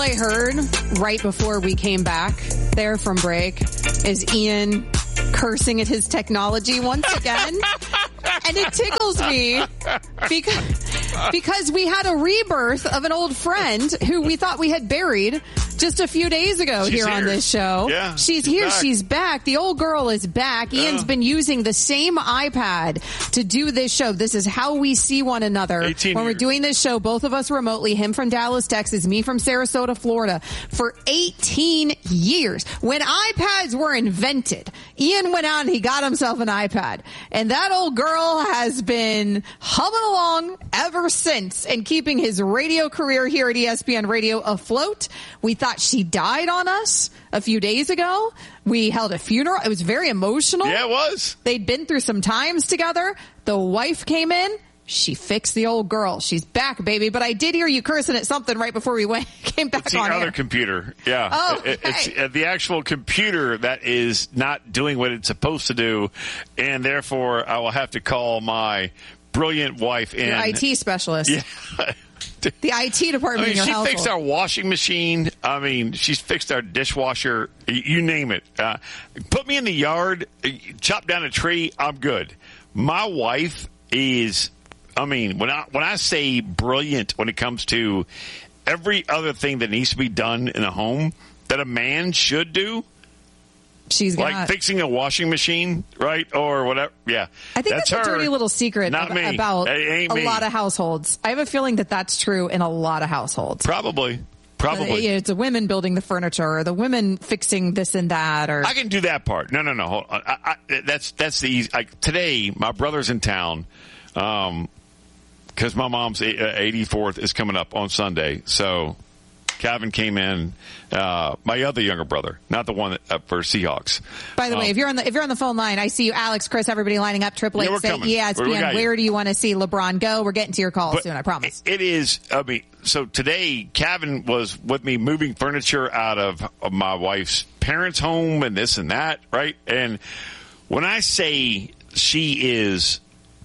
I heard right before we came back there from break is Ian cursing at his technology once again. And it tickles me because we had a rebirth of an old friend who we thought we had buried just a few days ago here on this show. Yeah, she's here. back. She's back. The old girl is back. Ian's been using the same iPad to do this show. This is how we see one another when we're doing this show. Both of us remotely, him from Dallas, Texas, me from Sarasota, Florida, for 18 years. When iPads were invented, Ian went out and he got himself an iPad. And that old girl has been humming along ever since and keeping his radio career here at ESPN Radio afloat. We thought she died on us a few days ago. We held a funeral. It was very emotional. Yeah, it was. They'd been through some times together. The wife came in. She fixed the old girl. She's back, baby. But I did hear you cursing at something right before we came back it's on the other air. Computer. Yeah. Oh, It's the actual computer that is not doing what it's supposed to do. And therefore, I will have to call my brilliant wife in. Your IT specialist. Yeah. The IT department in your household. She fixed our washing machine. I mean, she's fixed our dishwasher. You name it. Put me in the yard, chop down a tree, I'm good. My wife is, I mean, when I say brilliant when it comes to every other thing that needs to be done in a home that a man should do, she's got, like fixing a washing machine, right? Or whatever. Yeah. I think that's her. a dirty little secret Not me. about It ain't me. lot of households. I have a feeling that that's true in a lot of households. Probably. It's the women building the furniture or the women fixing this and that. Or I can do that part. No. Hold on. That's the easy. Today, my brother's in town because my mom's 84th is coming up on Sunday. So Calvin came in. My other younger brother, not the one for Seahawks. By the way, if you're on the phone line, I see you, Alex, Chris, everybody lining up. 888 say ESPN. Where do you want to see LeBron go? We're getting to your call soon. I promise. It is. I mean, so today, Calvin was with me moving furniture out of my wife's parents' home and this and that, right? And when I say she is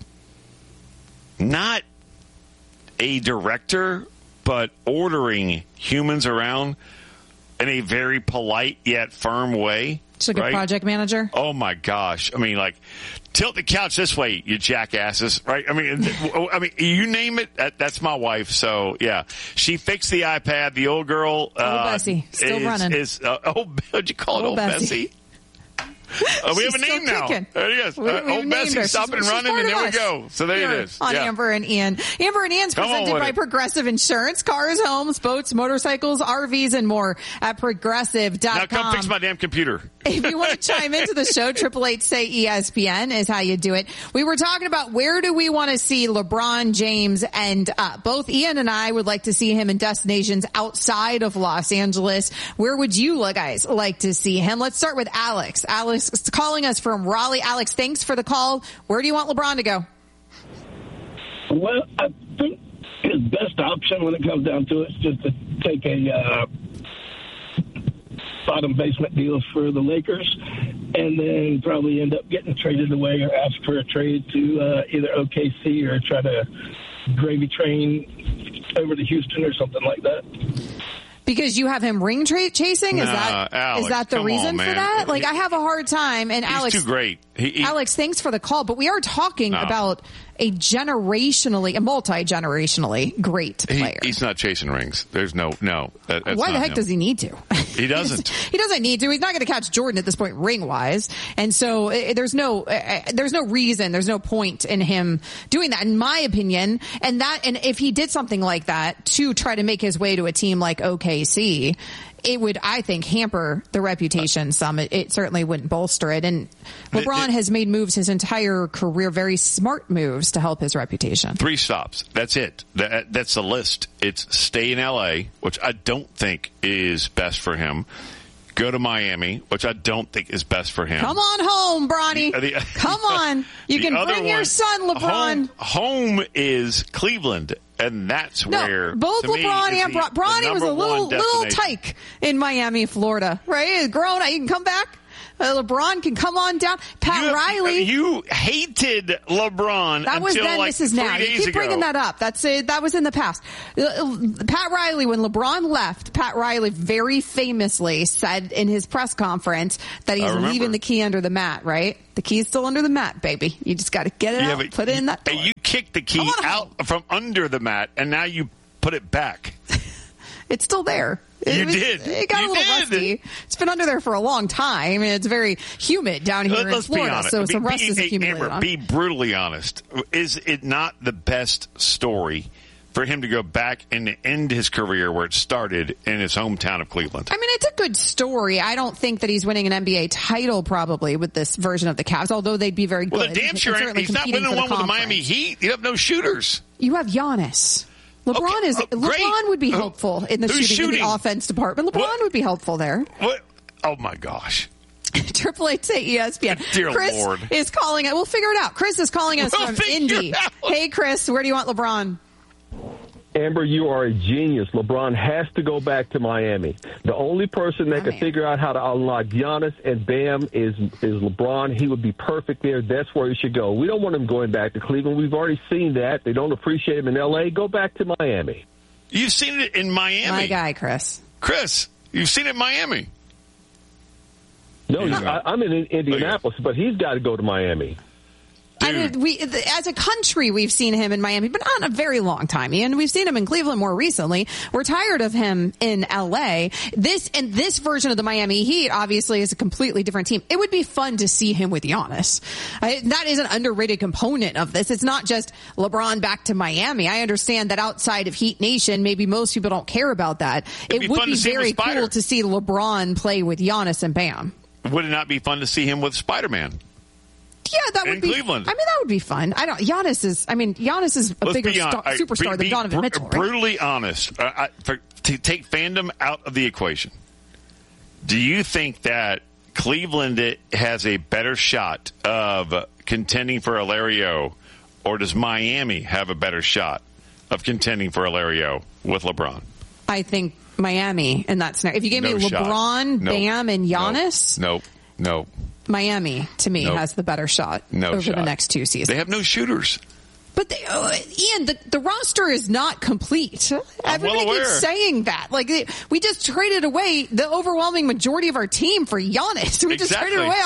not a director, but ordering humans around in a very polite yet firm way. She's like a project manager. Oh my gosh! I mean, like, tilt the couch this way, you jackasses! Right? I mean, you name it. That's my wife. So yeah, she fixed the iPad. The old girl, Bessie, still running. What'd you call it, old Bessie? We have a name now. There it is. Old Bessie's up and running, and there we go. So there it is. On Amber and Ian. Amber and Ian's presented by Progressive Insurance. Cars, homes, boats, motorcycles, RVs, and more at Progressive.com. Now come fix my damn computer. If you want to chime into the show, 888-SAY-ESPN is how you do it. We were talking about where do we want to see LeBron James end up. Both Ian and I would like to see him in destinations outside of Los Angeles. Where would you guys like to see him? Let's start with Alex. Alex is calling us from Raleigh. Alex, thanks for the call. Where do you want LeBron to go? Well, I think his best option when it comes down to it is just to take a bottom basement deal for the Lakers and then probably end up getting traded away or ask for a trade to either OKC or try to gravy train over to Houston or something like that. Because you have him ring chasing? Is Alex, is that the reason for that? Like, I have a hard time. And he's Alex, too great. Alex, thanks for the call. But we are talking about a multi-generationally great player. He's not chasing rings. There's no. Why the heck does he need to? He doesn't. He doesn't need to. He's not going to catch Jordan at this point, ring-wise. And so there's no reason, there's no point in him doing that, in my opinion. And if he did something like that to try to make his way to a team like OKC, it would, I think, hamper the reputation some. It certainly wouldn't bolster it. And LeBron has made moves his entire career, very smart moves to help his reputation. 3 stops. That's it. That's the list. It's stay in L.A., which I don't think is best for him. Go to Miami, which I don't think is best for him. Come on home, Bronny. Come on. You can bring your son, LeBron. Home is Cleveland. And that's where both LeBron and Bronny was a little tyke in Miami, Florida, right? Grown, he can come back. LeBron can come on down. Pat Riley. You hated LeBron. That was then. This is now. You keep bringing that up. That's it. That was in the past. Pat Riley, when LeBron left, Pat Riley very famously said in his press conference that he's leaving the key under the mat, right? The key's still under the mat, baby. You just got to get it out, put it in that door. You kicked the key out from under the mat, and now you put it back. It's still there. It got a little rusty. It's been under there for a long time, and it's very humid down here in Florida, so some rust is accumulated. Amber, be brutally honest. Is it not the best story for him to go back and end his career where it started in his hometown of Cleveland? I mean, it's a good story. I don't think that he's winning an NBA title probably with this version of the Cavs, although they'd be very good. Well, the damn sure he's not winning one with the Miami Heat. You have no shooters. You have Giannis. LeBron would be helpful in the shooting in the offense department. LeBron would be helpful there. What? Oh my gosh. Triple H say ESPN. Dear Chris Lord. is calling it. We'll figure it out. Chris is calling us from Indy. Hey, Chris, where do you want LeBron? Amber, you are a genius. LeBron has to go back to Miami. The only person that can figure out how to unlock Giannis and Bam is LeBron. He would be perfect there. That's where he should go. We don't want him going back to Cleveland. We've already seen that. They don't appreciate him in L.A. Go back to Miami. You've seen it in Miami. My guy, Chris. Chris, you've seen it in Miami. No, I'm in Indianapolis, but he's got to go to Miami. I mean, as a country, we've seen him in Miami, but not in a very long time. And we've seen him in Cleveland more recently. We're tired of him in L.A. This version of the Miami Heat obviously is a completely different team. It would be fun to see him with Giannis. That is an underrated component of this. It's not just LeBron back to Miami. I understand that outside of Heat Nation, maybe most people don't care about that. It would be very cool to see LeBron play with Giannis and Bam. Would it not be fun to see him with Spider-Man? Yeah, that would be. Cleveland. I mean, that would be fun. Giannis is a bigger superstar than Donovan Mitchell. Right? Brutally honest. To take fandom out of the equation, do you think that Cleveland has a better shot of contending for a Larry O, or does Miami have a better shot of contending for a Larry O with LeBron? I think Miami in that scenario. If you gave me LeBron, Bam, and Giannis, no. Miami, to me, has the better shot over the next 2 seasons. They have no shooters. But, Ian, the roster is not complete. Everybody keeps saying that. Like, we just traded away the overwhelming majority of our team for Giannis. We just traded away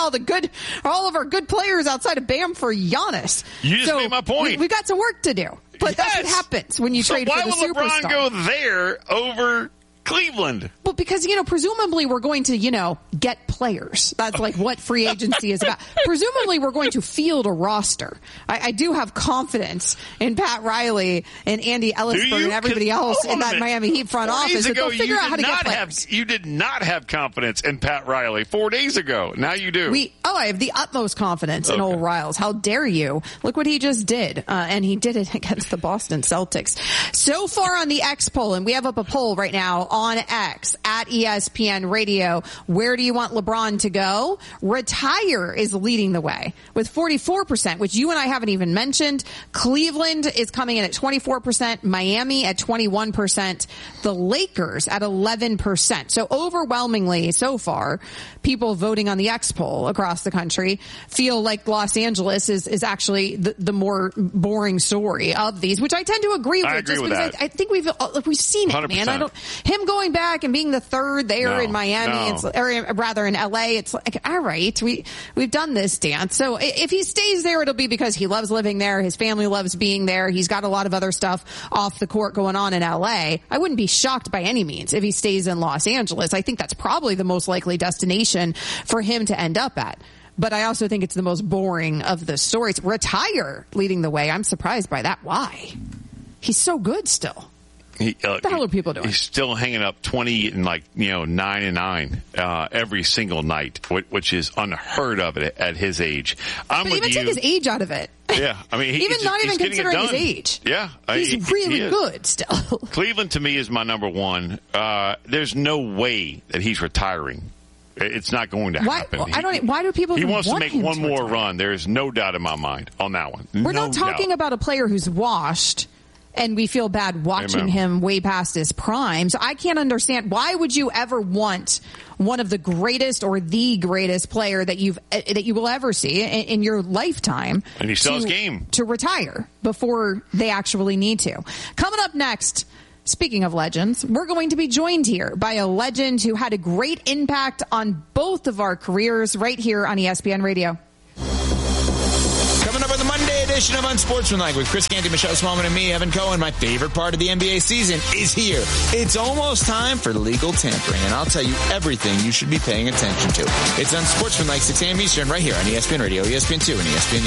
all of our good players outside of Bam for Giannis. You just made my point. We've got some work to do. But that's what happens when you trade for the superstar. Why would LeBron go there over Cleveland? Well, because, presumably we're going to, get players. That's like what free agency is about. Presumably we're going to field a roster. I do have confidence in Pat Riley and Andy Ellisberg and everybody else in that Miami Heat front office that they'll figure out how to get players. You did not have confidence in Pat Riley 4 days ago. Now you do. I have the utmost confidence in old Riles. How dare you? Look what he just did. And he did it against the Boston Celtics. So far on the X poll, and we have up a poll right now on X at ESPN Radio. Where do you want LeBron to go? Retire is leading the way with 44%, which you and I haven't even mentioned. Cleveland is coming in at 24%, Miami at 21%, the Lakers at 11%. So overwhelmingly so far, people voting on the X poll across the country feel like Los Angeles is actually the more boring story of these, which I tend to agree with. I think we've seen it, 100%. Man. Him going back and being the third there in Miami, or rather in LA, it's like, all right, we've done this dance. So if he stays there, it'll be because he loves living there. His family loves being there. He's got a lot of other stuff off the court going on in LA. I wouldn't be shocked by any means if he stays in Los Angeles. I think that's probably the most likely destination for him to end up at. But I also think it's the most boring of the stories. Retire leading the way. I'm surprised by that. Why? He's so good still. What the hell are people doing? He's still hanging up 20 and 9-9 every single night, which is unheard of at his age. But even take his age out of it. Yeah, I mean, even considering his age. Yeah, he's really good still. Cleveland to me is my number one. There's no way that he's retiring. It's not going to happen. Why do people? He wants to make one more run. There is no doubt in my mind on that one. We're not talking about a player who's washed. and we feel bad watching him way past his prime. So I can't understand, why would you ever want one of the greatest or the greatest player that you will ever see in your lifetime, and he still has game, to retire before they actually need to? Coming up next, speaking of legends, we're going to be joined here by a legend who had a great impact on both of our careers right here on ESPN Radio. Coming up on the Monday edition of Unsportsmanlike with Chris Canty, Michelle Smallman, and me, Evan Cohen. My favorite part of the NBA season is here. It's almost time for legal tampering, and I'll tell you everything you should be paying attention to. It's Unsportsmanlike, 6 a.m. Eastern, right here on ESPN Radio, ESPN2, and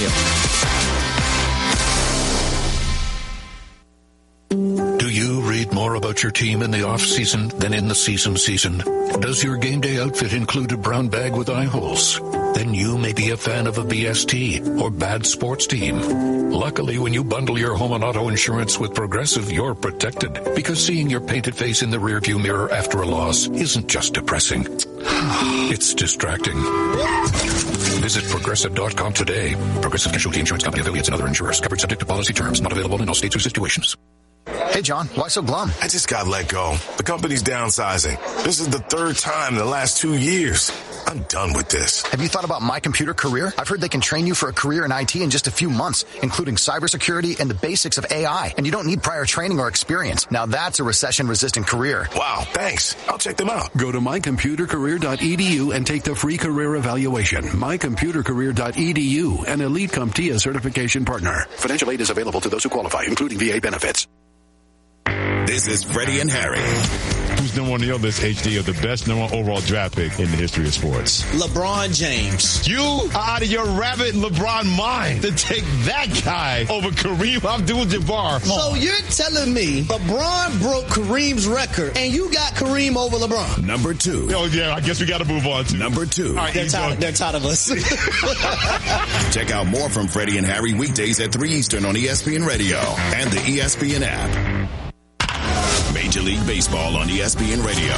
ESPNU. Do you read more about your team in the off-season than in the season? Does your game day outfit include a brown bag with eye holes? Then you may be a fan of a BST or bad sports team. Luckily, when you bundle your home and auto insurance with Progressive, you're protected, because seeing your painted face in the rearview mirror after a loss isn't just depressing. It's distracting. Visit Progressive.com today. Progressive Casualty Insurance Company, affiliates, and other insurers. Covered subject to policy terms. Not available in all states or situations. Hey, John, why so glum? I just got let go. The company's downsizing. This is the third time in the last 2 years. I'm done with this. Have you thought about My Computer Career? I've heard they can train you for a career in IT in just a few months, including cybersecurity and the basics of AI. And you don't need prior training or experience. Now that's a recession-resistant career. Wow, thanks. I'll check them out. Go to mycomputercareer.edu and take the free career evaluation. mycomputercareer.edu, an Elite CompTIA certification partner. Financial aid is available to those who qualify, including VA benefits. This is Freddie and Harry. Who's number one on your list, HD, of the best number one overall draft pick in the history of sports? LeBron James. You are out of your rabbit LeBron mind to take that guy over Kareem Abdul-Jabbar. So you're telling me LeBron broke Kareem's record and you got Kareem over LeBron? Number 2. Oh, yeah, I guess we got to move on to number 2. Right, they're tired of us. Check out more from Freddie and Harry weekdays at 3 Eastern on ESPN Radio and the ESPN app. Major League Baseball on ESPN Radio.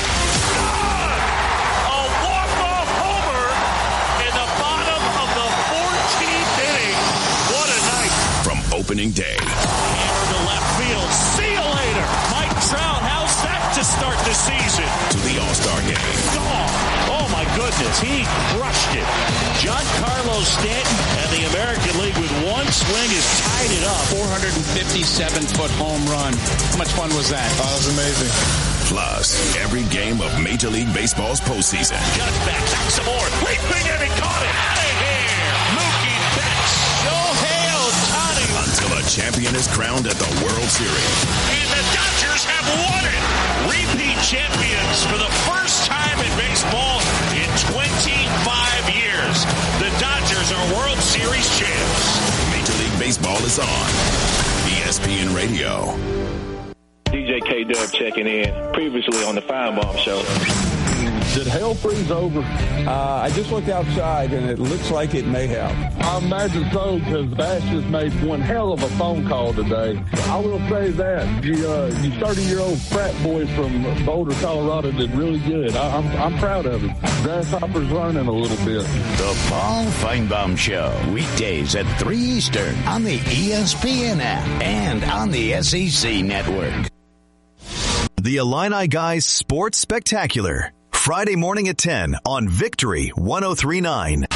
A walk-off homer in the bottom of the 14th inning. What a night. From opening day. Hammer to left field. See you later. Mike Trout, how's that to start the season? To the All-Star game. Oh my goodness, he crushed it. Giancarlo Stanton and the American League with one swing has tied it up. 457-foot home run. How much fun was that? Oh, that was amazing. Plus, every game of Major League Baseball's postseason. Just back, some more. Leaping and he caught it. Out of here. Mookie Betts. Shohei Ohtani. Until a champion is crowned at the World Series. And the Dodgers have won it. Repeat champions for the first time in baseball in 25 years. The Dodgers are World Series champs. Major League Baseball is on ESPN Radio. DJ K-Dub checking in, previously on the Firebomb Show. Did hell freeze over? I just looked outside, and it looks like it may have. I imagine so, because Bass just made one hell of a phone call today. I will say that. You 30-year-old frat boy from Boulder, Colorado did really good. I'm proud of him. Grasshopper's learning a little bit. The Paul Feinbaum Show, weekdays at 3 Eastern on the ESPN app and on the SEC Network. The Illini Guys Sports Spectacular. Friday morning at 10 on Victory 103.9.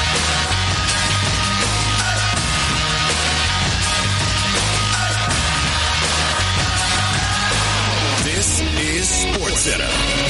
This is SportsCenter.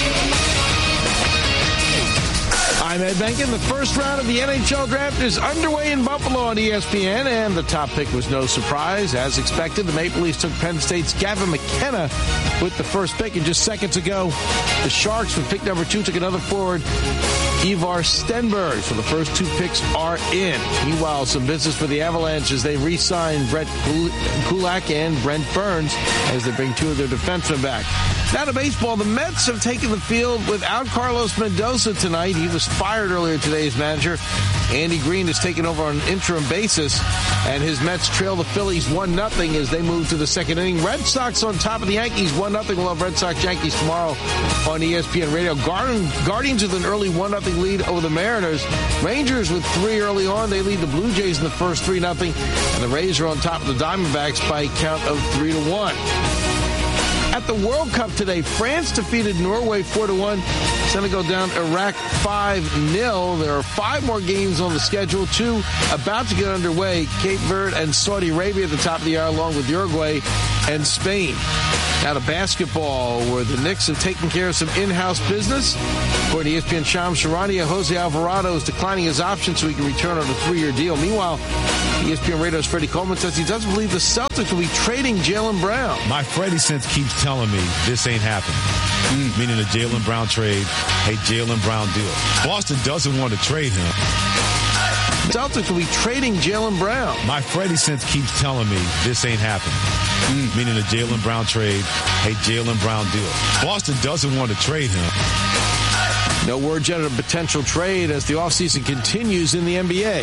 I'm Ed Benkin. The first round of the NHL draft is underway in Buffalo on ESPN, and the top pick was no surprise. As expected, the Maple Leafs took Penn State's Gavin McKenna with the first pick, and just seconds ago, the Sharks with pick number 2 took another forward, Ivar Stenberg. So the first 2 picks are in. Meanwhile, some business for the Avalanche as they re-sign Brett Kulak and Brent Burns as they bring 2 of their defensemen back. Now to baseball, the Mets have taken the field without Carlos Mendoza tonight. He was fired earlier today as manager. Andy Green has taken over on an interim basis, and his Mets trail the Phillies 1-0 as they move to the second inning. Red Sox on top of the Yankees 1-0. We'll have Red Sox Yankees tomorrow on ESPN Radio. Guardians with an early 1-0 2-0 lead over the Mariners. Rangers with 3 early on. They lead the Blue Jays in the first 3-0. And the Rays are on top of the Diamondbacks by a count of 3-1. At the World Cup today, France defeated Norway 4-1. Senegal down Iraq 5-0. There are 5 more games on the schedule, 2 about to get underway. Cape Verde and Saudi Arabia at the top of the hour, along with Uruguay and Spain. Now to basketball, where the Knicks have taken care of some in-house business. According to ESPN Shams Charania, Jose Alvarado is declining his option so he can return on a 3-year deal. Meanwhile, ESPN Radio's Freddie Coleman says he doesn't believe the Celtics will be trading Jaylen Brown. My Freddie sense keeps telling me this ain't happening. Meaning the Jaylen Brown trade, a Jaylen Brown deal. Boston doesn't want to trade him. Celtics will be trading Jaylen Brown. My Freddie sense keeps telling me this ain't happening. Meaning the Jaylen Brown trade, a Jaylen Brown deal. Boston doesn't want to trade him. No word yet on a potential trade as the offseason continues in the NBA.